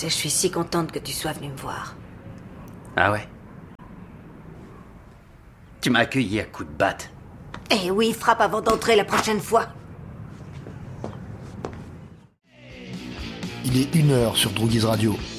sais, je suis si contente que tu sois venu me voir. Ah ouais? Tu m'as accueilli à coups de batte. Eh oui, frappe avant d'entrer la prochaine fois. Il est 1h sur Droguise Radio.